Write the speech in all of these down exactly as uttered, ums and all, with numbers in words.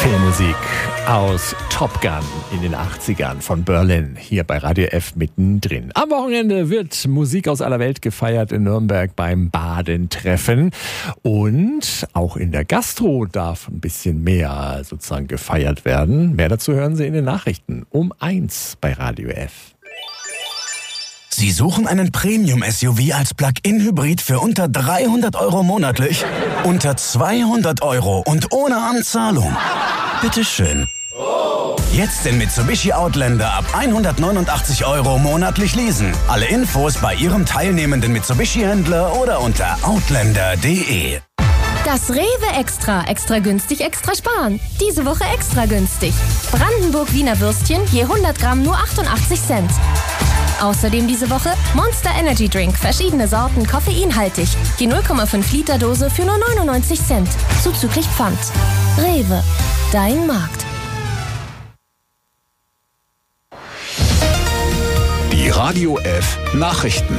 Filmmusik aus Top Gun in den achtzigern von Berlin, hier bei Radio F mittendrin. Am Wochenende wird Musik aus aller Welt gefeiert in Nürnberg beim Badentreffen. Und auch in der Gastro darf ein bisschen mehr sozusagen gefeiert werden. Mehr dazu hören Sie in den Nachrichten um eins bei Radio F. Sie suchen einen Premium-S U V als Plug-in-Hybrid für unter dreihundert Euro monatlich? Unter zweihundert Euro und ohne Anzahlung? Bitteschön. Jetzt den Mitsubishi Outlander ab hundertneunundachtzig Euro monatlich leasen. Alle Infos bei Ihrem teilnehmenden Mitsubishi-Händler oder unter outlander punkt de. Das Rewe Extra. Extra günstig, extra sparen. Diese Woche extra günstig. Brandenburg-Wiener Würstchen je hundert Gramm nur achtundachtzig Cent. Außerdem diese Woche Monster Energy Drink, verschiedene Sorten, koffeinhaltig. Die null Komma fünf Liter Dose für nur neunundneunzig Cent. Zuzüglich Pfand. Rewe, dein Markt. Die Radio F Nachrichten.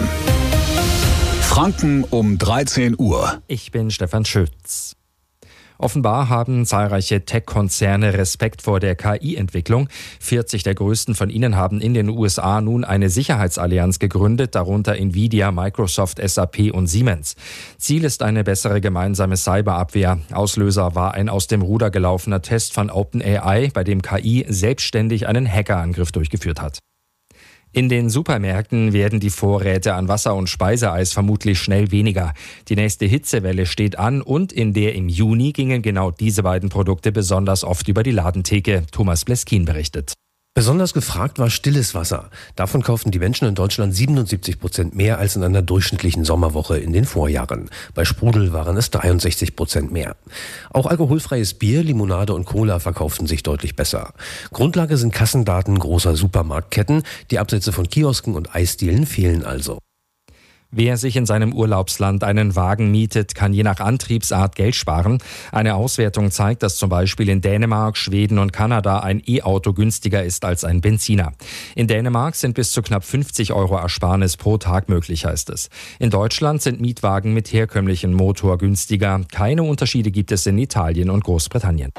Franken um dreizehn Uhr. Ich bin Stefan Schütz. Offenbar haben zahlreiche Tech-Konzerne Respekt vor der K I-Entwicklung. vierzig der größten von ihnen haben in den U S A nun eine Sicherheitsallianz gegründet, darunter Nvidia, Microsoft, S A P und Siemens. Ziel ist eine bessere gemeinsame Cyberabwehr. Auslöser war ein aus dem Ruder gelaufener Test von OpenAI, bei dem K I selbstständig einen Hackerangriff durchgeführt hat. In den Supermärkten werden die Vorräte an Wasser und Speiseeis vermutlich schnell weniger. Die nächste Hitzewelle steht an und in der im Juni gingen genau diese beiden Produkte besonders oft über die Ladentheke. Thomas Bleskin berichtet. Besonders gefragt war stilles Wasser. Davon kauften die Menschen in Deutschland siebenundsiebzig Prozent mehr als in einer durchschnittlichen Sommerwoche in den Vorjahren. Bei Sprudel waren es dreiundsechzig Prozent mehr. Auch alkoholfreies Bier, Limonade und Cola verkauften sich deutlich besser. Grundlage sind Kassendaten großer Supermarktketten. Die Absätze von Kiosken und Eisdielen fehlen also. Wer sich in seinem Urlaubsland einen Wagen mietet, kann je nach Antriebsart Geld sparen. Eine Auswertung zeigt, dass zum Beispiel in Dänemark, Schweden und Kanada ein E-Auto günstiger ist als ein Benziner. In Dänemark sind bis zu knapp fünfzig Euro Ersparnis pro Tag möglich, heißt es. In Deutschland sind Mietwagen mit herkömmlichem Motor günstiger. Keine Unterschiede gibt es in Italien und Großbritannien.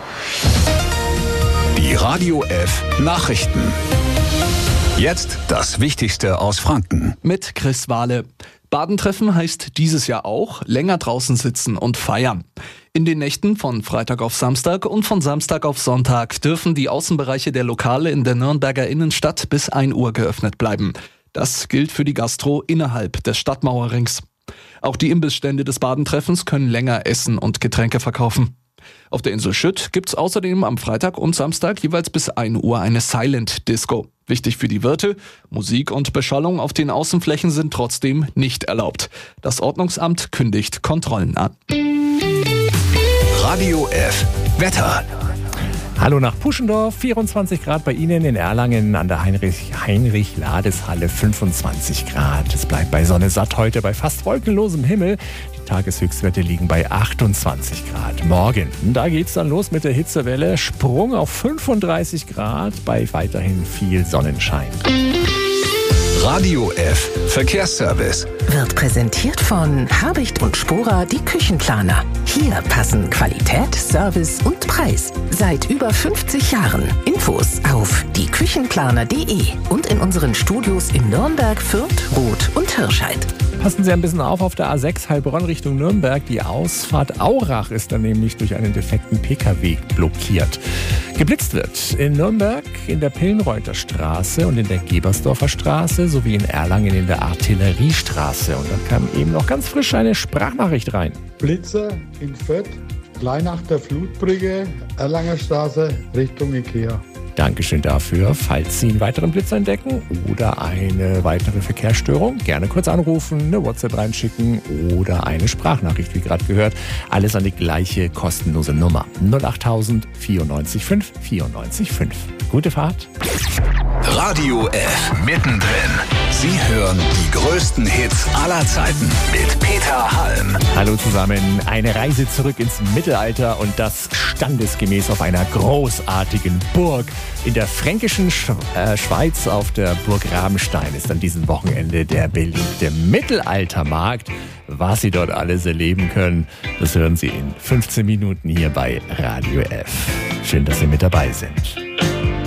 Die Radio F Nachrichten. Jetzt das Wichtigste aus Franken. Mit Chris Wahle. Badentreffen heißt dieses Jahr auch länger draußen sitzen und feiern. In den Nächten von Freitag auf Samstag und von Samstag auf Sonntag dürfen die Außenbereiche der Lokale in der Nürnberger Innenstadt bis ein Uhr geöffnet bleiben. Das gilt für die Gastro innerhalb des Stadtmauerrings. Auch die Imbissstände des Badentreffens können länger Essen und Getränke verkaufen. Auf der Insel Schütt gibt's außerdem am Freitag und Samstag jeweils bis ein Uhr eine Silent Disco. Wichtig für die Wirte, Musik und Beschallung auf den Außenflächen sind trotzdem nicht erlaubt. Das Ordnungsamt kündigt Kontrollen an. Radio F Wetter. Hallo nach Puschendorf, vierundzwanzig Grad bei Ihnen, in Erlangen an der Heinrich-Ladeshalle fünfundzwanzig Grad. Es bleibt bei Sonne satt heute bei fast wolkenlosem Himmel. Die Tageshöchstwerte liegen bei achtundzwanzig Grad. Morgen, da geht's dann los mit der Hitzewelle. Sprung auf fünfunddreißig Grad bei weiterhin viel Sonnenschein. Radio F Verkehrsservice wird präsentiert von Habicht und Spora, die Küchenplaner. Hier passen Qualität, Service und Preis. Seit über fünfzig Jahren. Infos auf die küchenplaner punkt de und in unseren Studios in Nürnberg, Fürth, Roth und Hirscheid. Passen Sie ein bisschen auf auf der A sechs Heilbronn Richtung Nürnberg. Die Ausfahrt Aurach ist dann nämlich durch einen defekten P K W blockiert. Geblitzt wird in Nürnberg in der Pillenreuther Straße und in der Gebersdorfer Straße sowie in Erlangen in der Artilleriestraße. Und dann kam eben noch ganz frisch eine Sprachnachricht rein. Blitzer in Fürth, gleich nach der Flutbrücke, Erlanger Straße Richtung Ikea. Dankeschön dafür. Falls Sie einen weiteren Blitz entdecken oder eine weitere Verkehrsstörung, gerne kurz anrufen, eine WhatsApp reinschicken oder eine Sprachnachricht, wie gerade gehört. Alles an die gleiche kostenlose Nummer. null acht null null vierundneunzig fünf vierundneunzig fünf. Gute Fahrt. Radio F mittendrin. Sie hören die größten Hits aller Zeiten mit Peter Halm. Hallo zusammen. Eine Reise zurück ins Mittelalter und das standesgemäß auf einer großartigen Burg. In der fränkischen Sch- äh, Schweiz auf der Burg Rabenstein ist an diesem Wochenende der beliebte Mittelaltermarkt. Was Sie dort alles erleben können, das hören Sie in fünfzehn Minuten hier bei Radio F. Schön, dass Sie mit dabei sind.